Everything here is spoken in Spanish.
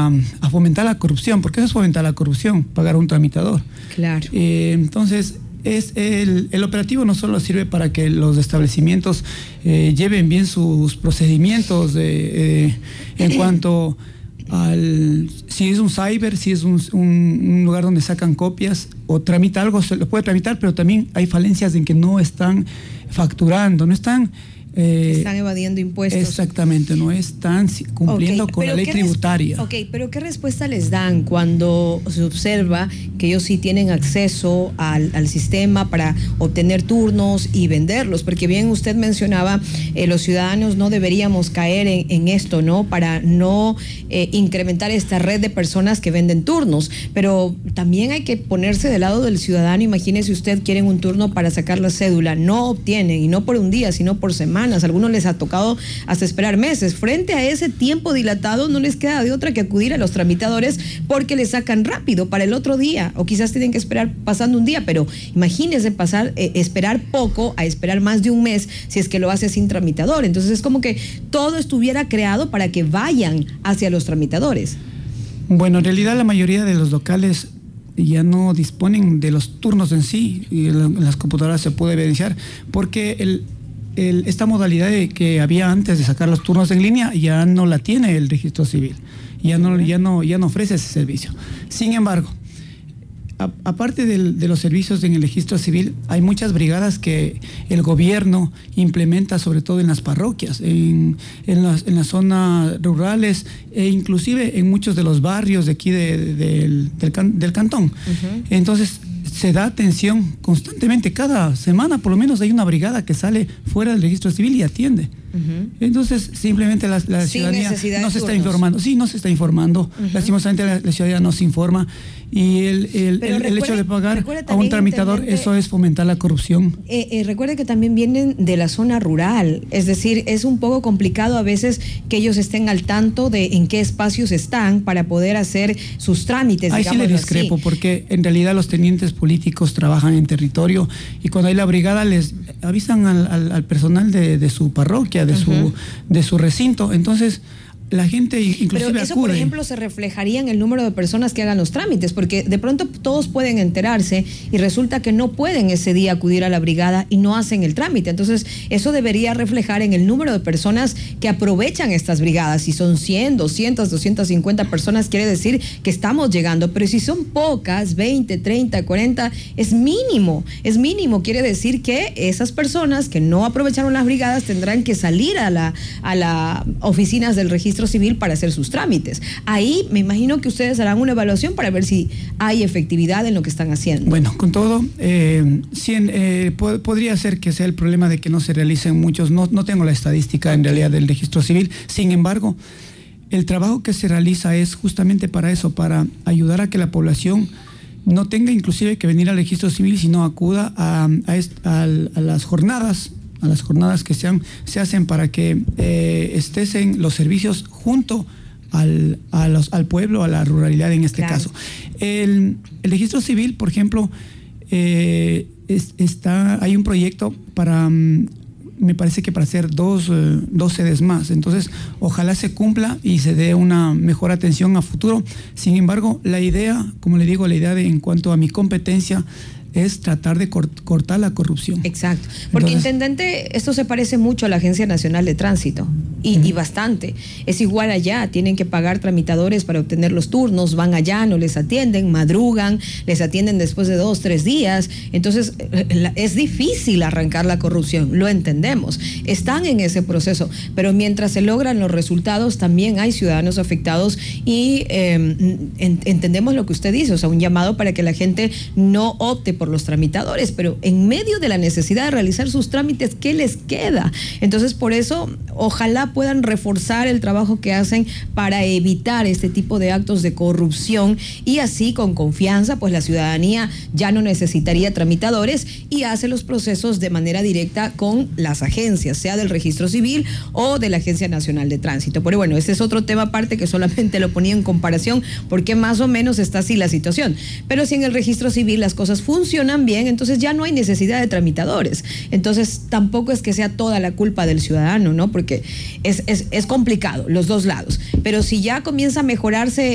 a fomentar la corrupción, porque eso es fomentar la corrupción, pagar a un tramitador. Claro. Entonces, el operativo no solo sirve para que los establecimientos lleven bien sus procedimientos en cuanto si es un cyber, si es un lugar donde sacan copias o tramita algo, se lo puede tramitar, pero también hay falencias en que no están facturando, no están evadiendo impuestos. Exactamente, no están cumpliendo con la ley tributaria. Pero ¿qué respuesta les dan cuando se observa que ellos sí tienen acceso al sistema para obtener turnos y venderlos? Porque bien usted mencionaba, los ciudadanos no deberíamos caer en esto, ¿no? Para no incrementar esta red de personas que venden turnos, pero también hay que ponerse del lado del ciudadano. Imagínese usted, quieren un turno para sacar la cédula, no obtienen, y no por un día, sino por semanas. Algunos les ha tocado hasta esperar meses. Frente a ese tiempo dilatado, no les queda de otra que acudir a los tramitadores porque les sacan rápido para el otro día, o quizás tienen que esperar pasando un día, pero imagínense esperar poco a esperar más de un mes si es que lo hace sin tramitador. Entonces es como que todo estuviera creado para que vayan hacia los tramitadores. Bueno, en realidad la mayoría de los locales ya no disponen de los turnos en sí, y en las computadoras se puede evidenciar, porque esta modalidad que había antes de sacar los turnos en línea ya no la tiene el registro civil, ya no ofrece ese servicio. Sin embargo, aparte de los servicios en el registro civil, hay muchas brigadas que el gobierno implementa, sobre todo en las parroquias, en las zonas rurales e inclusive en muchos de los barrios de aquí del cantón. Uh-huh. Entonces, se da atención constantemente, cada semana por lo menos hay una brigada que sale fuera del registro civil y atiende. Uh-huh. Entonces simplemente la ciudadanía no se está informando. Sí, no se está informando. Uh-huh. Lastimosamente la ciudadanía no se informa, y el hecho de pagar a un tramitador, eso es fomentar la corrupción. Recuerde que también vienen de la zona rural, es decir, es un poco complicado a veces que ellos estén al tanto de en qué espacios están para poder hacer sus trámites. Ahí sí le discrepo, porque en realidad los tenientes políticos trabajan en territorio, y cuando hay la brigada les avisan al personal de su parroquia, de su recinto. Entonces la gente inclusive pero eso acude. Por ejemplo, se reflejaría en el número de personas que hagan los trámites, porque de pronto todos pueden enterarse y resulta que no pueden ese día acudir a la brigada y no hacen el trámite. Entonces eso debería reflejar en el número de personas que aprovechan estas brigadas. Si son 100, 200, 250 personas, quiere decir que estamos llegando, pero si son pocas, 20, 30, 40, es mínimo, quiere decir que esas personas que no aprovecharon las brigadas tendrán que salir a las oficinas del registro civil para hacer sus trámites. Ahí me imagino que ustedes harán una evaluación para ver si hay efectividad en lo que están haciendo. Bueno, con todo, podría ser que sea el problema de que no se realicen muchos, no tengo la estadística en realidad del registro civil. Sin embargo, el trabajo que se realiza es justamente para eso, para ayudar a que la población no tenga inclusive que venir al registro civil, sino acuda a las jornadas que se hacen para que estén los servicios junto al pueblo, a la ruralidad en este caso. El registro civil, por ejemplo, hay un proyecto para, me parece que para hacer dos sedes más. Entonces, ojalá se cumpla y se dé una mejor atención a futuro. Sin embargo, la idea, como le digo, en cuanto a mi competencia, es tratar de cortar la corrupción. Exacto. Porque, entonces, intendente, esto se parece mucho a la Agencia Nacional de Tránsito y bastante. Es igual allá, tienen que pagar tramitadores para obtener los turnos, van allá, no les atienden, madrugan, les atienden después de 2, 3 días. Entonces, es difícil arrancar la corrupción, lo entendemos. Están en ese proceso, pero mientras se logran los resultados, también hay ciudadanos afectados y entendemos lo que usted dice, o sea, un llamado para que la gente no opte por los tramitadores, pero en medio de la necesidad de realizar sus trámites, ¿qué les queda? Entonces, por eso, ojalá puedan reforzar el trabajo que hacen para evitar este tipo de actos de corrupción, y así, con confianza, pues la ciudadanía ya no necesitaría tramitadores y hace los procesos de manera directa con las agencias, sea del Registro Civil o de la Agencia Nacional de Tránsito. Pero bueno, ese es otro tema aparte que solamente lo ponía en comparación, porque más o menos está así la situación. Pero si en el Registro Civil las cosas funcionan bien, entonces ya no hay necesidad de tramitadores. Entonces tampoco es que sea toda la culpa del ciudadano, ¿no? Porque es complicado los dos lados. Pero si ya comienza a mejorarse